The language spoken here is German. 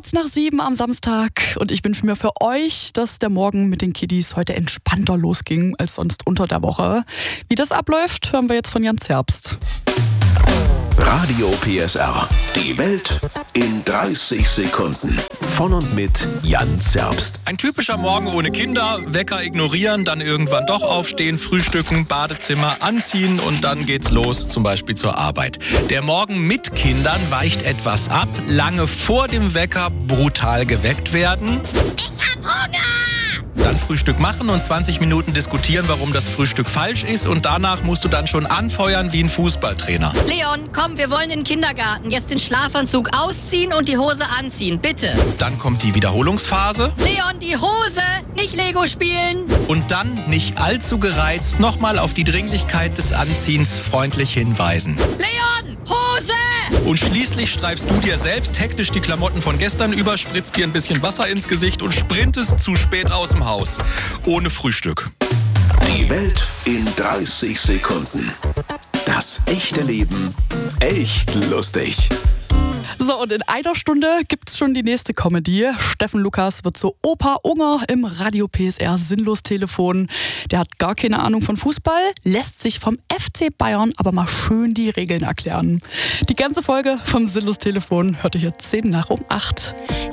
kurz nach 7 am Samstag und ich wünsche mir für euch, dass der Morgen mit den Kiddies heute entspannter losging als sonst unter der Woche. Wie das abläuft, hören wir jetzt von Jan Zerbst. Radio PSR. Die Welt in 30 Sekunden. Von und mit Jan Zerbst. Ein typischer Morgen ohne Kinder, Wecker ignorieren, dann irgendwann doch aufstehen, frühstücken, Badezimmer anziehen und dann geht's los, zum Beispiel zur Arbeit. Der Morgen mit Kindern weicht etwas ab, lange vor dem Wecker brutal geweckt werden. Ich hab Hunger! Dann Frühstück machen und 20 Minuten diskutieren, warum das Frühstück falsch ist und danach musst du dann schon anfeuern wie ein Fußballtrainer. Leon, komm, wir wollen in den Kindergarten. Jetzt den Schlafanzug ausziehen und die Hose anziehen, bitte. Dann kommt die Wiederholungsphase. Leon, die Hose, nicht Lego spielen. Und dann, nicht allzu gereizt, nochmal auf die Dringlichkeit des Anziehens freundlich hinweisen. Leon, Hose! Und schließlich streifst du dir selbst hektisch die Klamotten von gestern über, spritzt dir ein bisschen Wasser ins Gesicht und sprintest zu spät aus dem Haus. Ohne Frühstück. Die Welt in 30 Sekunden. Das echte Leben echt lustig. So, und in einer Stunde gibt's schon die nächste Comedy. Steffen Lukas wird zu Opa Unger im Radio PSR Sinnlos-Telefon. Der hat gar keine Ahnung von Fußball, lässt sich vom FC Bayern aber mal schön die Regeln erklären. Die ganze Folge vom Sinnlos-Telefon hört ihr hier 10 nach um 8.